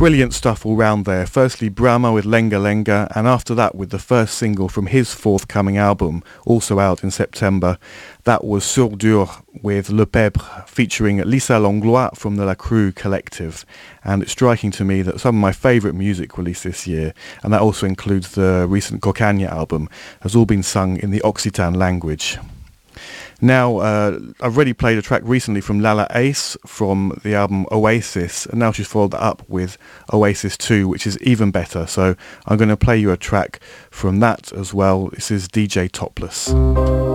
Brilliant stuff all round there. Firstly Brahma with Lenga Lenga, and after that with the first single from his forthcoming album, also out in September. That was Sourdure with Le Pèbre, featuring Lisa Langlois from the La Crue collective. And it's striking to me that some of my favourite music released this year, and that also includes the recent Cocagne album, has all been sung in the Occitan language. Now, I've already played a track recently from Lala Ace from the album Oasis, and now she's followed that up with Oasis 2, which is even better. So I'm going to play you a track from that as well. This is DJ Topless.